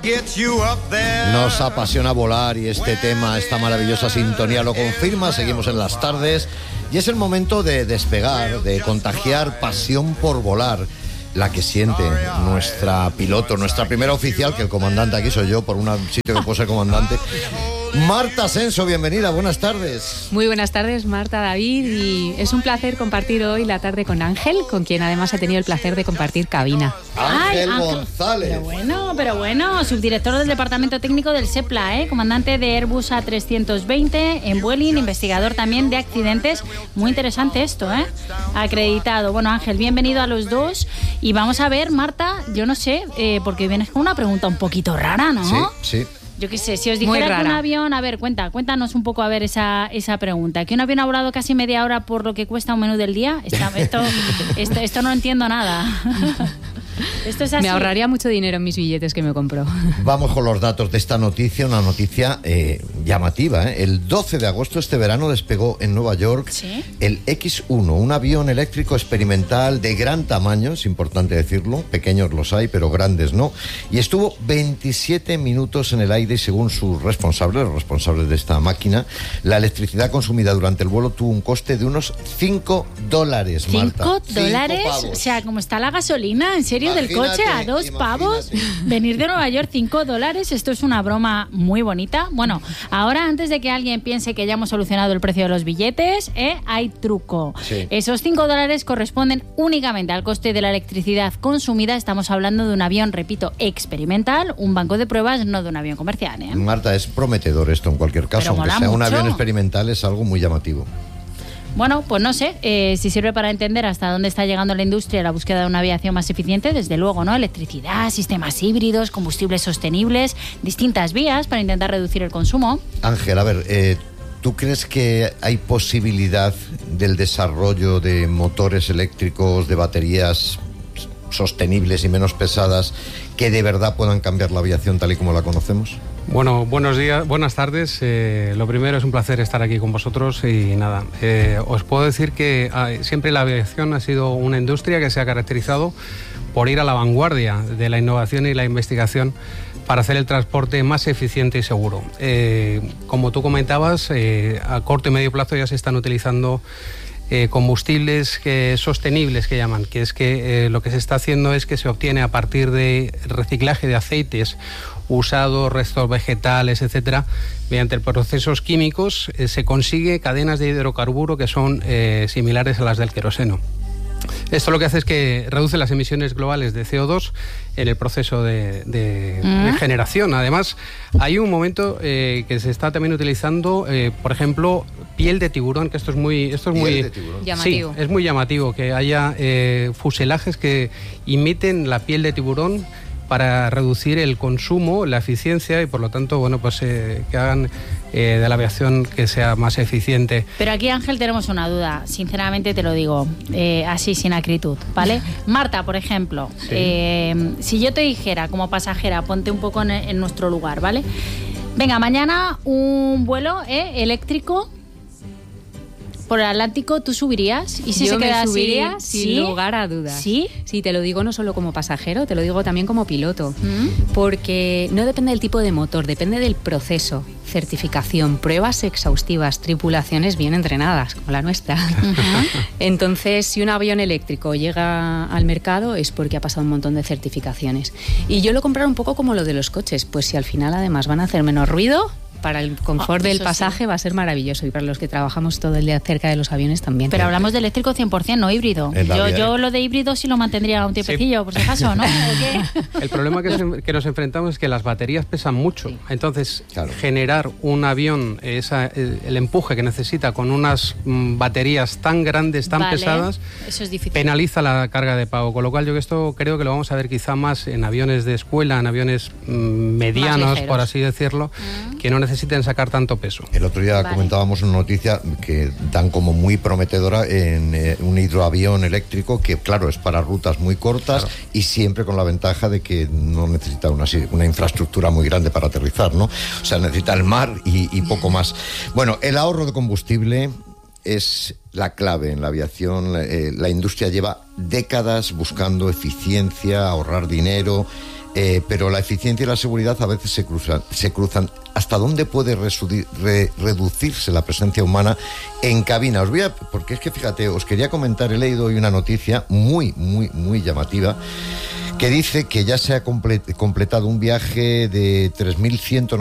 Nos apasiona volar y este tema, esta maravillosa sintonía lo confirma. Seguimos en las tardes y es el momento de despegar, de contagiar pasión por volar, la que siente nuestra piloto, nuestra primera oficial, que el comandante aquí soy yo, por un sitio que puedo ser comandante. Marta Ascenso, bienvenida, buenas tardes. Muy buenas tardes, Marta, David, y es un placer compartir hoy la tarde con Ángel, con quien además he tenido el placer de compartir cabina. Ángel González. Pero bueno, subdirector del Departamento Técnico del SEPLA, comandante de Airbus A320 en Vueling, investigador también de accidentes. Muy interesante esto, acreditado. Bueno, Ángel, bienvenido a los dos. Y vamos a ver, Marta, yo no sé, porque vienes con una pregunta un poquito rara, ¿no? Sí. Yo qué sé, si os dijera que un avión... A ver, cuéntanos un poco, a ver, esa pregunta. ¿Que un avión ha volado casi media hora por lo que cuesta un menú del día? Esto no entiendo nada. Esto es así. Me ahorraría mucho dinero en mis billetes que me compro. Vamos con los datos de esta noticia, una noticia llamativa. El 12 de agosto este verano despegó en Nueva York el X-1, un avión eléctrico experimental de gran tamaño, es importante decirlo, pequeños los hay, pero grandes no, y estuvo 27 minutos en el aire y según sus responsables, los responsables de esta máquina, la electricidad consumida durante el vuelo tuvo un coste de unos $5, Marta. ¿$5? O sea, ¿cómo está la gasolina? ¿En serio? Del coche a $2, venir de Nueva York, $5, esto es una broma muy bonita. Bueno, ahora antes de que alguien piense que ya hemos solucionado el precio de los billetes, hay truco. Esos $5 corresponden únicamente al coste de la electricidad consumida. Estamos hablando de un avión, repito, experimental, un banco de pruebas, no de un avión comercial. Marta, es prometedor esto en cualquier caso, aunque sea un avión experimental, es algo muy llamativo. Bueno, pues no sé, si sirve para entender hasta dónde está llegando la industria la búsqueda de una aviación más eficiente, desde luego, ¿no? Electricidad, sistemas híbridos, combustibles sostenibles, distintas vías para intentar reducir el consumo. Ángel, a ver, ¿tú crees que hay posibilidad del desarrollo de motores eléctricos, de baterías sostenibles y menos pesadas que de verdad puedan cambiar la aviación tal y como la conocemos? Bueno, buenos días, buenas tardes. Lo primero, es un placer estar aquí con vosotros y nada, os puedo decir que siempre la aviación ha sido una industria que se ha caracterizado por ir a la vanguardia de la innovación y la investigación para hacer el transporte más eficiente y seguro. Como tú comentabas, a corto y medio plazo ya se están utilizando combustibles sostenibles, que llaman, que es que lo que se está haciendo es que se obtiene a partir de reciclaje de aceites usados, restos vegetales, etcétera, mediante procesos químicos se consigue cadenas de hidrocarburo que son similares a las del queroseno. Esto lo que hace es que reduce las emisiones globales de CO2 en el proceso de generación. Además, hay un momento que se está también utilizando, por ejemplo, piel de tiburón, que esto es muy llamativo. Sí, es muy llamativo que haya fuselajes que imiten la piel de tiburón para reducir el consumo, la eficiencia y por lo tanto, bueno, pues que hagan de la aviación que sea más eficiente. Pero aquí, Ángel, tenemos una duda, sinceramente te lo digo, así sin acritud, ¿vale? Marta, por ejemplo, si yo te dijera como pasajera, ponte un poco en nuestro lugar, ¿vale? Venga, mañana un vuelo eléctrico por el Atlántico, ¿tú subirías? ¿Y si yo se queda me subiría así? sin lugar a dudas. ¿Sí? Sí, te lo digo no solo como pasajero, te lo digo también como piloto. Porque no depende del tipo de motor, depende del proceso, certificación, pruebas exhaustivas, tripulaciones bien entrenadas, como la nuestra. Entonces, si un avión eléctrico llega al mercado es porque ha pasado un montón de certificaciones. Y yo lo compraron un poco como lo de los coches, pues si al final además van a hacer menos ruido, para el confort del pasaje va a ser maravilloso y para los que trabajamos todo el día cerca de los aviones también. Pero hablamos de eléctrico 100%, no híbrido. Yo lo de híbrido sí lo mantendría un tiempecillo, por si acaso, ¿no? ¿O qué? El problema que nos enfrentamos es que las baterías pesan mucho. Entonces, generar un avión, el empuje que necesita con unas baterías tan grandes, tan pesadas, eso es difícil. Penaliza la carga de pago. Con lo cual, yo esto creo que lo vamos a ver quizá más en aviones de escuela, en aviones medianos, por así decirlo, que no necesiten sacar tanto peso. El otro día comentábamos una noticia que dan como muy prometedora en un hidroavión eléctrico que, claro, es para rutas muy cortas y siempre con la ventaja de que no necesita una infraestructura muy grande para aterrizar, ¿no? O sea, necesita el mar y poco más. Bueno, el ahorro de combustible es la clave en la aviación. La industria lleva décadas buscando eficiencia, ahorrar dinero. pero la eficiencia y la seguridad a veces se cruzan. ¿Hasta dónde puede reducirse la presencia humana en cabina? Porque es que fíjate, os quería comentar, he leído hoy una noticia muy llamativa, que dice que ya se ha completado un viaje de 3.190